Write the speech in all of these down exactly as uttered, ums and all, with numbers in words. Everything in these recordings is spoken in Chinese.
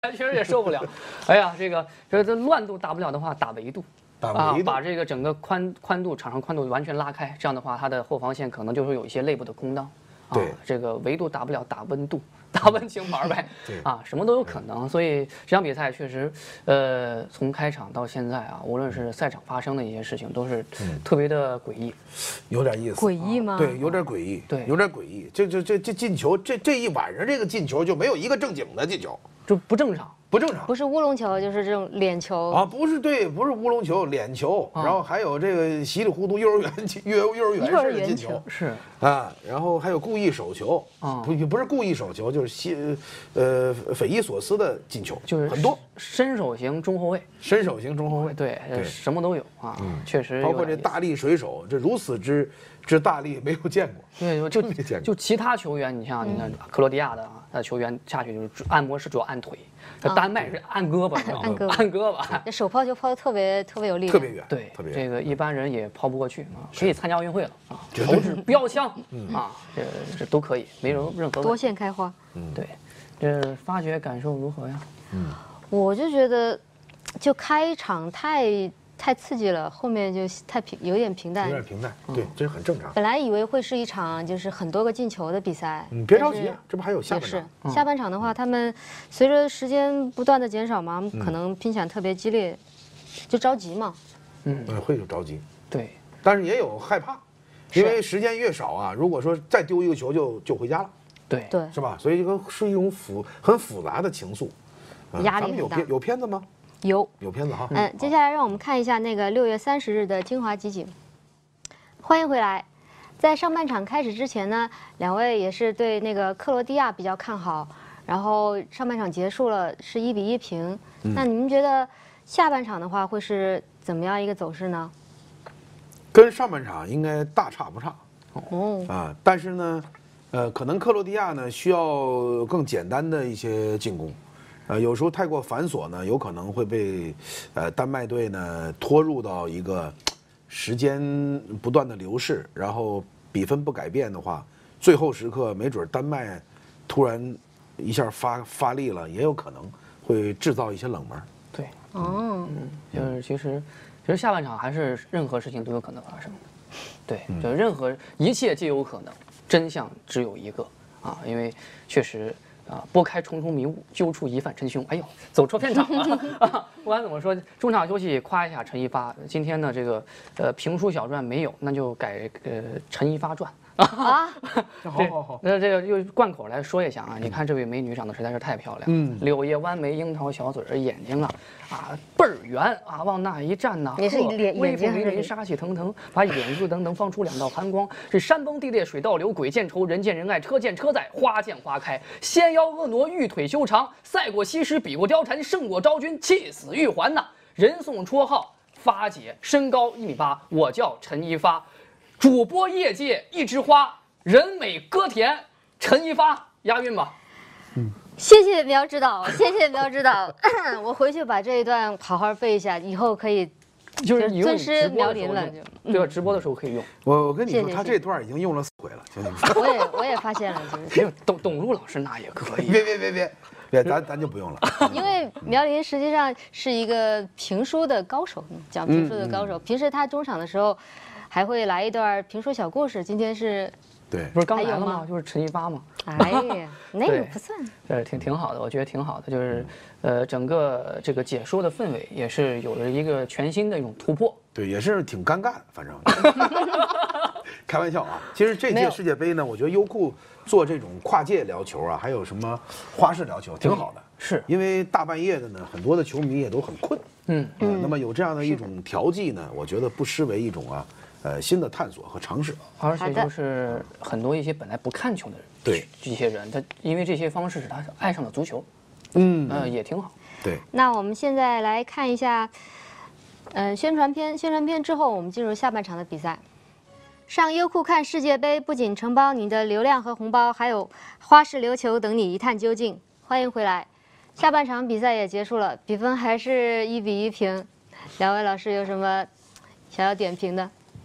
确实也受不了。哎呀，这个这这乱度打不了的话，打维度。啊，把这个整个宽宽度、场上宽度完全拉开，这样的话，它的后防线可能就会有一些内部的空档。啊、 对， 这个维度打不了，打温度，打温情牌呗。对，啊，什么都有可能。所以这场比赛确实，呃，从开场到现在啊，无论是赛场发生的一些事情，都是特别的诡异， 有点意思。 诡异吗？ 对，有点诡异。 对， 有点诡异。这这这这进球，这这一晚上这个进球就没有一个正经的进球， 就不正常。 不正常， 不是乌龙球，就是这种脸球啊，不是对，不是乌龙球，脸球，啊、然后还有这个稀里糊涂幼儿园幼幼儿园式的进球， 是啊，然后还有故意手球，啊，不不是故意手球，就是西呃匪夷所思的进球， 就是很多伸手型中后卫， 伸手型中后卫， 对，对什么都有啊，嗯、确实， 包括这大力水手，这如此之之大力没有见过， 对，就就就其他球员，你像你看克罗地亚的啊，球员下去就是按摩是主要按腿。丹麦是按胳膊， 按胳膊， 按胳膊。 这手抛球抛的特别特别有力量， 特别远， 对， 特别这个一般人也抛不过去啊，可以参加奥运会了啊，投掷标枪啊，这这都可以，没有任何多线开花。 嗯，对，这发掘感受如何呀？ 嗯，我就觉得，就开场太太刺激了，后面就太平，有点平淡， 有点平淡，对，这是很正常。 本来以为会是一场就是很多个进球的比赛， 你别着急，这不还有下半场？ 是下半场的话，他们随着时间不断的减少嘛，可能拼抢特别激烈，就着急嘛。 嗯，会有着急， 对， 但是也有害怕，因为时间越少啊，如果说再丢一个球就就回家了， 对对， 是吧？所以这个是一种复很复杂的情愫， 压力很大。 有片有片子吗？ 有有片子哈， 嗯，接下来让我们看一下那个六月三十日的精华集锦。欢迎回来，在上半场开始之前呢，两位也是对那个克罗地亚比较看好，然后上半场结束了是一比一平。嗯、那你们觉得下半场的话会是怎么样一个走势呢？ 跟上半场应该大差不差。 哦啊，但是呢，呃，可能克罗地亚呢需要更简单的一些进攻。呃，有时候太过繁琐呢，有可能会被，呃，丹麦队呢拖入到一个时间不断的流逝，然后比分不改变的话，最后时刻没准丹麦突然一下发发力了，也有可能会制造一些冷门。 对， 哦， 嗯，就是其实其实下半场还是任何事情都有可能发生的，对，就任何一切皆有可能，真相只有一个啊，因为确实。啊！拨开重重迷雾，揪出疑犯真凶。哎呦，走错片场了啊！不管怎么说，中场休息夸一下陈一发。今天呢，这个呃评书小传没有，那就改呃陈一发传啊！ 好好好， 那这个又贯口来说一下啊！你看这位美女长得实在是太漂亮，嗯，柳叶弯眉，樱桃小嘴儿，眼睛啊啊倍儿圆啊，往那一站呐， 也是脸威风眼睛凛凛，杀气腾腾，把眼珠等等放出两道寒光，是山崩地裂，水倒流，鬼见愁，人见人爱，车见车载，花见花开，纤腰婀娜，玉腿修长，赛过西施，比过貂蝉，胜过昭君，气死玉环呐！人送绰号发姐，身高一米八，我叫陈一发，主播业界一枝花，人美歌甜，陈一发押韵吧。 嗯，谢谢苗指导，谢谢苗指导，我回去把这一段好好背一下，以后可以就是尊师苗林了， 对吧？直播的时候可以用。 我我跟你说，他这段已经用了四回了，兄弟们。 我也我也发现了，就是没有董董路老师那也可以。 别别别别别，咱咱就不用了。 因为苗林实际上是一个评书的高手，讲评书的高手。平时他中场的时候还会来一段评书小故事。今天是。 对， 不是刚来了吗？就是陈一发嘛。 哎呀，那个不算。 对，挺挺好的，我觉得挺好的，就是呃，整个这个解说的氛围也是有了一个全新的一种突破。 对，也是挺尴尬的，反正。开玩笑啊，其实这届世界杯呢，我觉得优酷做这种跨界聊球啊，还有什么花式聊球，挺好的。 是因为大半夜的呢，很多的球迷也都很困。嗯嗯。那么有这样的一种调剂呢，我觉得不失为一种啊。呃，新的探索和尝试， 而且就是很多一些本来不看球的人， 对这些人，他因为这些方式使他爱上了足球， 嗯， 呃，也挺好。 对， 那我们现在来看一下，呃，宣传片，宣传片之后，我们进入下半场的比赛。上优酷看世界杯，不仅承包你的流量和红包，还有花式琉球等你一探究竟。欢迎回来，下半场比赛也结束了，比分还是一比一平。两位老师有什么想要点评的？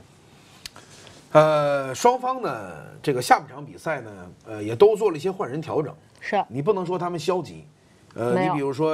呃，双方呢，这个下半场比赛呢，呃，也都做了一些换人调整。 是你不能说他们消极， 呃， 没有你比如说